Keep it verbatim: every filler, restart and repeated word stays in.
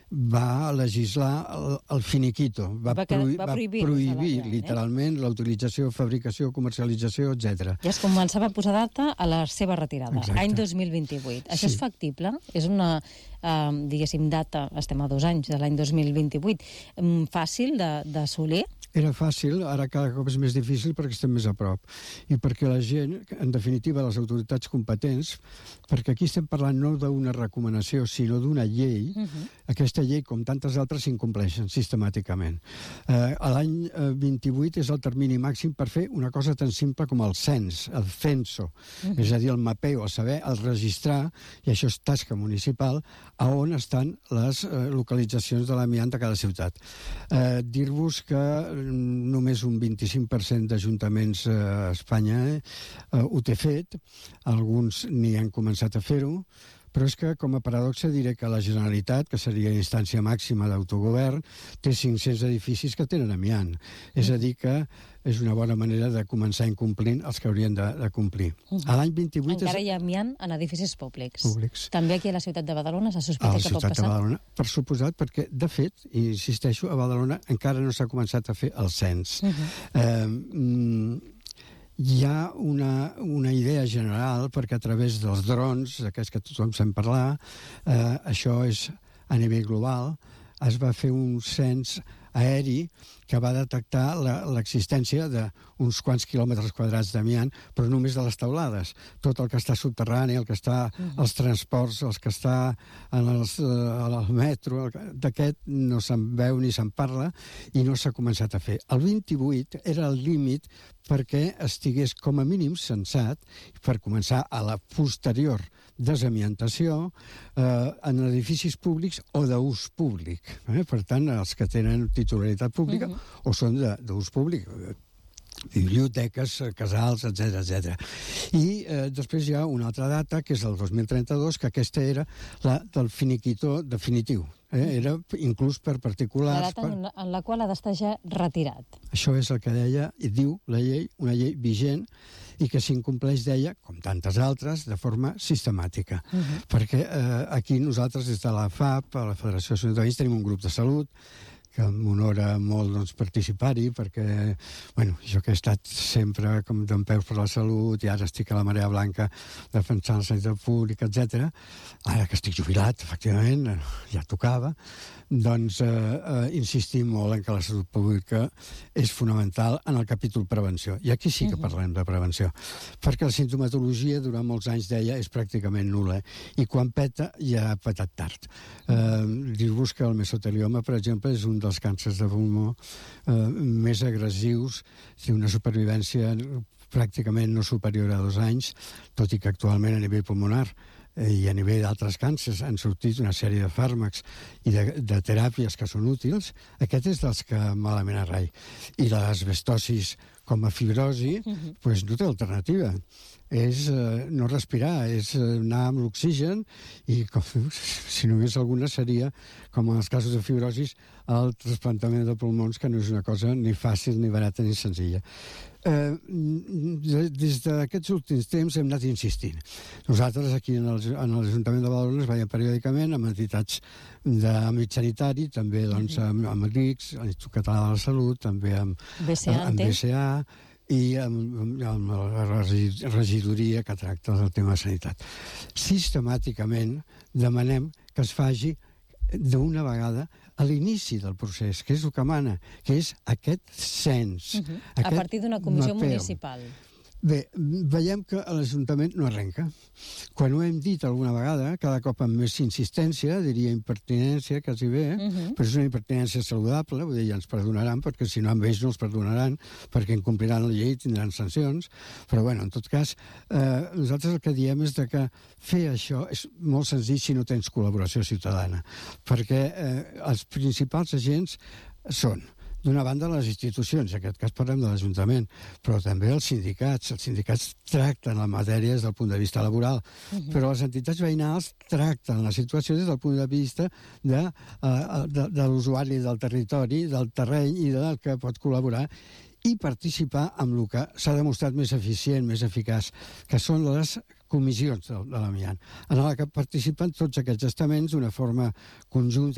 va legislar el, el finiquito, va, Va, prohi va va prohibir, prohibir eh? literalment la utilització, fabricació, comercialització, etcètera. I es començava a posar data a la seva retirada, Exacte. any dos mil vint-i-vuit. Això Sí. és factible? És una, eh, diguéssim, data, estem a dos anys de l'any dos mil vint-i-vuit, fàcil d'assolir? Era fàcil, ara cada cop és més difícil perquè estem més a prop. I perquè la gent, en definitiva les autoritats competents, perquè aquí estem parlant no d'una recomanació, sinó d'una llei, uh -huh. Aquesta llei, com tantes altres, s'incompleixen sistemàticament. Eh, L'any eh, vint-i-vuit és el termini màxim per fer una cosa tan simple com el cens, el censo, uh -huh. és a dir, el mapeo, el saber, el registrar, i això és tasca municipal, a on estan les eh, localitzacions de l'amiant de cada ciutat. Eh, Dir-vos que només un vint-i-cinc per cent d'ajuntaments a Espanya eh, ho té fet, alguns ni han començat a fer-ho, però és que, com a paradoxa, diré que la Generalitat, que seria instància màxima d'autogovern, té cinc-cents edificis que tenen amiant. És a dir, que és una bona manera de començar incomplint els que haurien de, de complir. Uh -huh. A l'any vint-i-vuit... Encara és... hi ha amiant en edificis públics. Públics. També aquí a la ciutat de Badalona s'ha A sospitat la que pot ciutat passar? de Badalona, per suposat, perquè, de fet, i insisteixo, a Badalona encara no s'ha començat a fer el cens. Uh -huh. eh, mm, Hi ha una, una idea general, perquè a través dels drons, d'aquests que tothom sent parlar, eh, això és a nivell global, es va fer un cens aeri que va detectar l'existència d'uns quants quilòmetres quadrats d'amiant, però només de les teulades. Tot el que està subterrani, el que està als transports, els que està en els, al metro, d'aquest no se'n veu ni se'n parla i no s'ha començat a fer. El vint-i-vuit era el límit perquè estigués com a mínim censat per començar a la posterior desamiantació eh, en edificis públics o d'ús públic. Eh? Per tant, els que tenen titularitat pública uh -huh. o són d'ús públic, biblioteques, casals, etcètera, etcètera. I eh, després hi ha una altra data, que és el dos mil trenta-dos, que aquesta era la del finiquito definitiu. Eh? Era inclús per particulars... La data per... en, en la qual ha d'estar ja retirat. Això és el que deia, i diu la llei, una llei vigent, i que s'incompleix, deia, com tantes altres, de forma sistemàtica. Uh -huh. Perquè eh, aquí nosaltres, des de la F A P, a la Federació de Veïns, tenim un grup de salut, que m'honora molt doncs, participar-hi, perquè bueno, jo que he estat sempre com dempeus per la salut i ara estic a la Marea Blanca defensant la sanitat pública, etcètera. Ara que estic jubilat, efectivament, ja tocava, doncs eh, eh, insistim molt en que la salut pública és fonamental en el capítol prevenció. I aquí sí que parlem de prevenció, perquè la sintomatologia durant molts anys, deia, és pràcticament nul·la, i quan peta ja ha petat tard. Eh, Dir-vos que el mesotelioma, per exemple, és un dels càncers de pulmó eh, més agressius, té una supervivència pràcticament no superior a dos anys, tot i que actualment a nivell pulmonar i a nivell d'altres càncers han sortit una sèrie de fàrmacs i de, de teràpies que són útils. Aquest és dels que malament a rai. I l'asbestosis com a fibrosi, uh -huh. pues no té alternativa. És eh, no respirar, és anar amb l'oxigen i com, si només alguna seria, com en els casos de fibrosis, el trasplantament de pulmons, que no és una cosa ni fàcil, ni barata, ni senzilla. Eh, des d'aquests últims temps hem anat insistint. Nosaltres aquí en l'Ajuntament de Badalona es veiem periòdicament amb entitats d'àmbit sanitari, també doncs, amb, amb l'I C S, l'Institut Català de la Salut, també amb B C A, amb B C A i amb, amb la regidoria que tracta del tema de sanitat. Sistemàticament demanem que es faci d'una vegada a l'inici del procés, que és el que mana, que és aquest cens. Uh -huh. Aquest a partir d'una comissió mapeo. municipal. Bé, veiem que l'Ajuntament no arrenca. Quan ho hem dit alguna vegada, cada cop amb més insistència, diria impertinència, quasi bé, uh -huh. però és una impertinència saludable, vull dir, ja ens perdonaran, perquè si no amb ells no els perdonaran, perquè incompliran la llei i tindran sancions. Però, bueno, en tot cas, eh, nosaltres el que diem és de que fer això és molt senzill si no tens col·laboració ciutadana, perquè eh, els principals agents són d'una banda les institucions, en aquest cas parlem de l'Ajuntament, però també els sindicats. Els sindicats tracten la matèria des del punt de vista laboral, uh-huh. però les entitats veïnals tracten la situació des del punt de vista de, uh, de, de l'usuari del territori, del terreny i del que pot col·laborar i participar amb el que s'ha demostrat més eficient, més eficaç, que són les comissions de, de l'amiant, en la que participen tots aquests estaments d'una forma conjunta